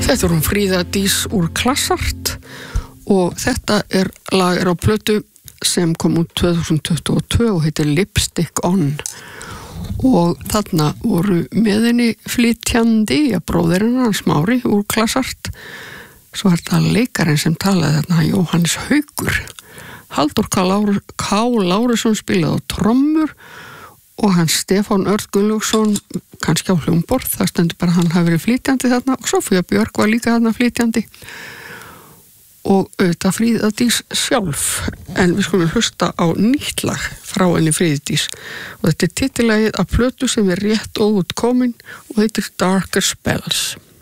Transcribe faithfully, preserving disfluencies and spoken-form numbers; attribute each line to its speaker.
Speaker 1: Þetta er hún Fríða Dís úr Klassart og þetta er lag er á plötu sem kom út tvö þúsund tuttugu og tvö og heitir Lipstick On og þarna voru með henni flytjandi, ja, bróðirinn hans Smári úr Klassart, svo er þetta leikarinn sem talaði þarna, Jóhannes Haukur. Halldór K. Lárusson spilaði á trommur og hans Stefán Örn Gunnlaugsson kannski á hljómborð, það stendur bara að hann hafi verið flytjandi þarna og Sofía Björk var líka þarna flytjandi og auðvitað Fríða Dís sjálf, en við skulum hlusta á nýtt lag frá henni Fríðu Dís og þetta er titilagið af plötu sem er rétt og út komin og heitir Darker Spells.